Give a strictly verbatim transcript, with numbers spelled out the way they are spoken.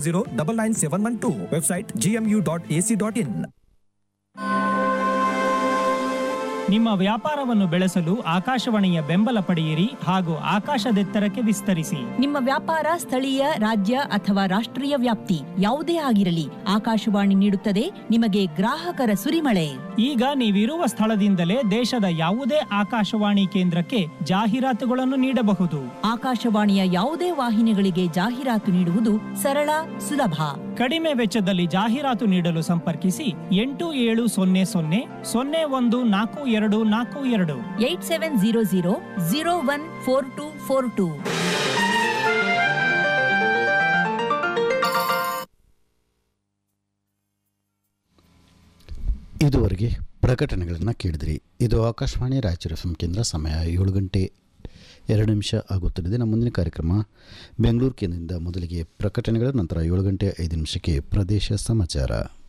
Zero double nine seven one to. Website GMU dot AC dot in. ನಿಮ್ಮ ವ್ಯಾಪಾರವನ್ನು ಬೆಳೆಸಲು ಆಕಾಶವಾಣಿಯ ಬೆಂಬಲ ಪಡೆಯಿರಿ ಹಾಗೂ ಆಕಾಶದೆತ್ತರಕ್ಕೆ ವಿಸ್ತರಿಸಿ. ನಿಮ್ಮ ವ್ಯಾಪಾರ ಸ್ಥಳೀಯ, ರಾಜ್ಯ ಅಥವಾ ರಾಷ್ಟ್ರೀಯ ವ್ಯಾಪ್ತಿ ಯಾವುದೇ ಆಗಿರಲಿ, ಆಕಾಶವಾಣಿ ನೀಡುತ್ತದೆ ನಿಮಗೆ ಗ್ರಾಹಕರ ಸುರಿಮಳೆ. ಈಗ ನೀವಿರುವ ಸ್ಥಳದಿಂದಲೇ ದೇಶದ ಯಾವುದೇ ಆಕಾಶವಾಣಿ ಕೇಂದ್ರಕ್ಕೆ ಜಾಹೀರಾತುಗಳನ್ನು ನೀಡಬಹುದು. ಆಕಾಶವಾಣಿಯ ಯಾವುದೇ ವಾಹಿನಿಗಳಿಗೆ ಜಾಹೀರಾತು ನೀಡುವುದು ಸರಳ, ಸುಲಭ. ಕಡಿಮೆ ವೆಚ್ಚದಲ್ಲಿ ಜಾಹೀರಾತು ನೀಡಲು ಸಂಪರ್ಕಿಸಿ ಎಂಟು ಏಳು ಸೊನ್ನೆ ಸೊನ್ನೆ ಸೊನ್ನೆ ಒಂದು ನಾಲ್ಕು ಎರಡು ನಾಲ್ಕು ಎರಡು eight seven zero zero zero one four to four to. ಇದುವರೆಗೆ ಪ್ರಕಟಣೆಗಳನ್ನು ಕೇಳಿದ್ರಿ. ಇದು ಆಕಾಶವಾಣಿ ರಾಯಚೂರು ಎಫ್ ಎಂ ಕೇಂದ್ರ. ಸಮಯ ಏಳು ಗಂಟೆ ಎರಡು ನಿಮಿಷ ಆಗುತ್ತಿದೆ. ನಮ್ಮ ಮುಂದಿನ ಕಾರ್ಯಕ್ರಮ ಬೆಂಗಳೂರು ಕೇಂದ್ರದಿಂದ ಮೊದಲಿಗೆ ಪ್ರಕಟಣೆಗಳ ನಂತರ ಏಳು ಗಂಟೆ ಐದು ನಿಮಿಷಕ್ಕೆ ಪ್ರದೇಶ ಸಮಾಚಾರ.